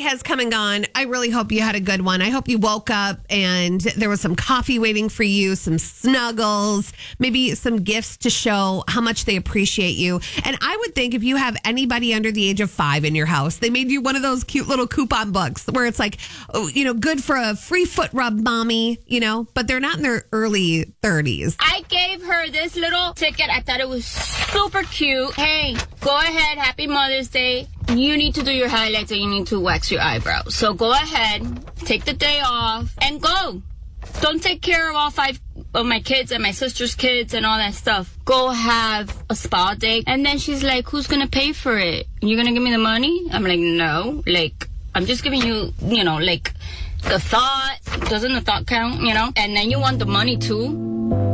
has come and gone. I really hope you had a good one. I hope you woke up and there was some coffee waiting for you, some snuggles, maybe some gifts to show how much they appreciate you. And I would think if you have anybody under the age of 5 in your house, they made you one of those cute little coupon books where it's like, good for a free foot rub, mommy, but they're not in their early 30s. I gave her this little ticket. I thought it was super cute. Hey, go ahead. Happy Mother's Day. You need to do your highlights and you need to wax your eyebrows. So go ahead, take the day off, and go. Don't take care of all 5 of my kids and my sister's kids and all that stuff. Go have a spa day. And then she's like, who's going to pay for it? You're going to give me the money? I'm like, no. I'm just giving you, the thought. Doesn't the thought count, And then you want the money too?